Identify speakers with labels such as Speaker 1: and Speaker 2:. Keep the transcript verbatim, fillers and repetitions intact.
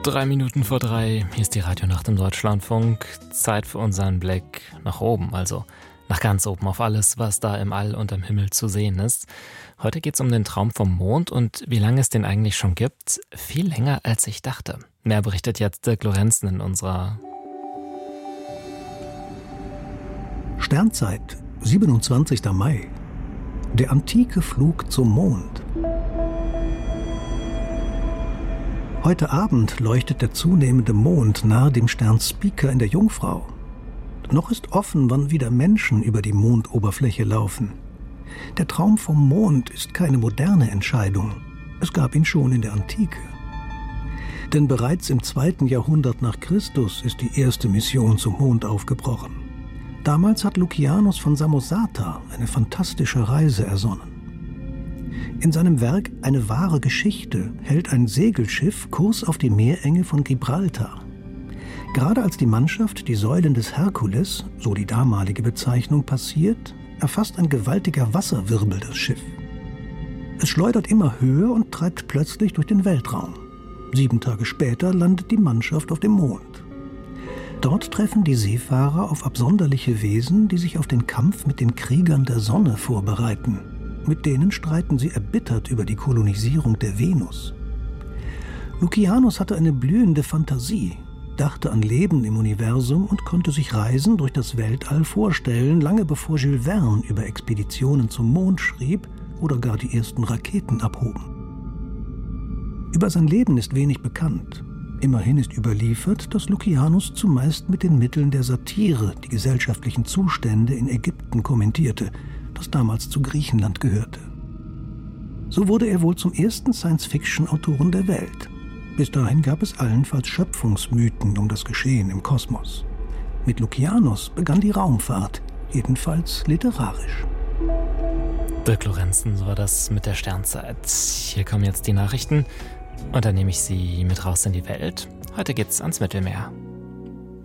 Speaker 1: Drei Minuten vor drei, hier ist die Radionacht im Deutschlandfunk. Zeit für unseren Blick nach oben, also nach ganz oben auf alles, was da im All und am Himmel zu sehen ist. Heute geht es um den Traum vom Mond und wie lange es den eigentlich schon gibt. Viel länger, als ich dachte. Mehr berichtet jetzt Dirk Lorenzen in unserer
Speaker 2: Sternzeit, siebenundzwanzigster Mai. Der antike Flug zum Mond. Heute Abend leuchtet der zunehmende Mond nahe dem Stern Spica in der Jungfrau. Noch ist offen, wann wieder Menschen über die Mondoberfläche laufen. Der Traum vom Mond ist keine moderne Entscheidung. Es gab ihn schon in der Antike. Denn bereits im zweiten Jahrhundert nach Christus ist die erste Mission zum Mond aufgebrochen. Damals hat Lukianos von Samosata eine fantastische Reise ersonnen. In seinem Werk »Eine wahre Geschichte« hält ein Segelschiff Kurs auf die Meerenge von Gibraltar. Gerade als die Mannschaft die Säulen des Herkules, so die damalige Bezeichnung, passiert, erfasst ein gewaltiger Wasserwirbel das Schiff. Es schleudert immer höher und treibt plötzlich durch den Weltraum. Sieben Tage später landet die Mannschaft auf dem Mond. Dort treffen die Seefahrer auf absonderliche Wesen, die sich auf den Kampf mit den Kriegern der Sonne vorbereiten. Mit denen streiten sie erbittert über die Kolonisierung der Venus. Lukianos hatte eine blühende Fantasie, dachte an Leben im Universum und konnte sich Reisen durch das Weltall vorstellen, lange bevor Jules Verne über Expeditionen zum Mond schrieb oder gar die ersten Raketen abhoben. Über sein Leben ist wenig bekannt. Immerhin ist überliefert, dass Lukianos zumeist mit den Mitteln der Satire die gesellschaftlichen Zustände in Ägypten kommentierte, das damals zu Griechenland gehörte. So wurde er wohl zum ersten Science-Fiction-Autoren der Welt. Bis dahin gab es allenfalls Schöpfungsmythen um das Geschehen im Kosmos. Mit Lukianos begann die Raumfahrt, jedenfalls literarisch.
Speaker 1: Dirk Lorenzen, so war das mit der Sternzeit. Hier kommen jetzt die Nachrichten und dann nehme ich Sie mit raus in die Welt. Heute geht's ans Mittelmeer.